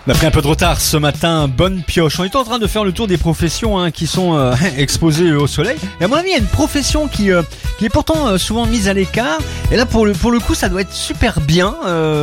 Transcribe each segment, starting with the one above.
On a pris un peu de retard ce matin, bonne pioche. On est en train de faire le tour des professions qui sont exposées au soleil. Et à mon avis, il y a une profession qui est pourtant souvent mise à l'écart. Et là, pour le coup, ça doit être super bien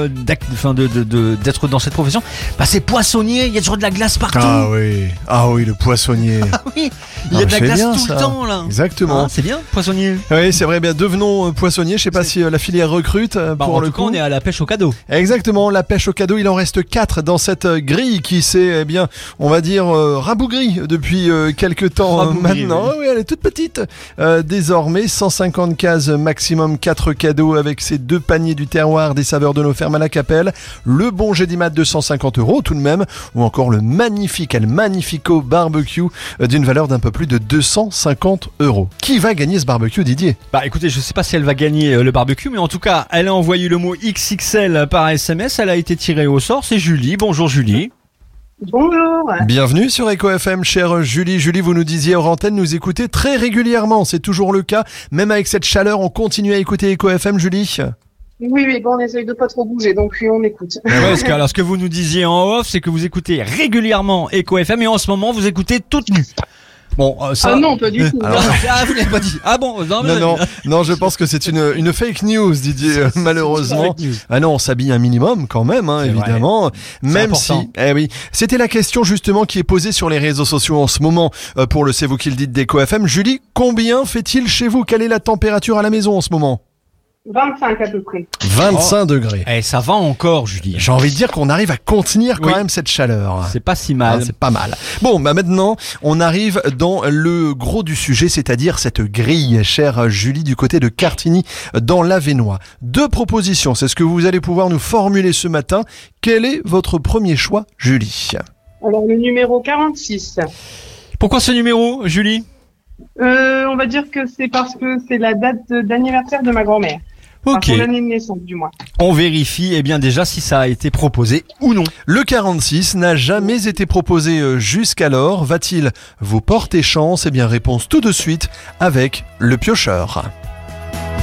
d'être dans cette profession. Bah, c'est poissonnier, il y a toujours de la glace partout. Ah oui, le poissonnier. Ah oui, il y a de la glace bien, tout ça. le temps là. Exactement. C'est bien, poissonnier. Oui, c'est vrai, bien devenons poissonniers. Je sais pas si la filière recrute pour en le tout cas, coup. on est à la pêche au cadeau. Exactement, la pêche au cadeau, il en reste 4 dans cette grille qui s'est, on va dire, rabougrie depuis quelques temps maintenant. Oui. Oui, elle est toute petite. Désormais, 150 cases maximum, 4 cadeaux avec ces 2 paniers du terroir des saveurs de nos fermes à la Capelle, le bon Gédimat de 150 € tout de même, ou encore le magnifique El Magnifico barbecue d'une valeur d'un peu plus de 250 €. Qui va gagner ce barbecue, Didier ? Bah écoutez, je sais pas si elle va gagner le barbecue, mais en tout cas, elle a envoyé le mot XXL par SMS, elle a été tirée au sort, c'est Julie. Bonjour Julie. Bonjour. Bienvenue sur Eco FM, chère Julie. Julie, vous nous disiez hors antenne, nous écoutez très régulièrement, c'est toujours le cas. Même avec cette chaleur, on continue à écouter Eco FM, Julie ? Oui, bon, on essaye de pas trop bouger, donc oui, on écoute. Alors ce que vous nous disiez en off, c'est que vous écoutez régulièrement Eco FM et en ce moment, vous écoutez toute nue. Bon, ça... Ah non, pas du tout. Alors... vous l'avez pas dit. Ah bon, non, je pense que c'est une fake news, Didier, malheureusement. Ah non, on s'habille un minimum quand même, évidemment. Vrai. Même important. si, oui, c'était la question justement qui est posée sur les réseaux sociaux en ce moment pour le C'est vous qui le dites d'Eco FM. Julie, combien fait-il chez vous ? Quelle est la température à la maison en ce moment ? 25 à peu près. 25 degrés. Eh, ça va encore, Julie. J'ai envie de dire qu'on arrive à contenir quand même cette chaleur. C'est pas si mal. C'est pas mal. Bon, maintenant, on arrive dans le gros du sujet, c'est-à-dire cette grille, chère Julie, du côté de Cartigny, dans l'Avesnois. 2 propositions, c'est ce que vous allez pouvoir nous formuler ce matin. Quel est votre premier choix, Julie ? Alors, le numéro 46. Pourquoi ce numéro, Julie ? On va dire que c'est parce que c'est la date d'anniversaire de ma grand-mère. Ok. Enfin, l'année de naissance, du moins. On vérifie bien déjà si ça a été proposé ou non. Le 46 n'a jamais été proposé jusqu'alors. Va-t-il vous porter chance ? Eh bien, réponse tout de suite avec le piocheur.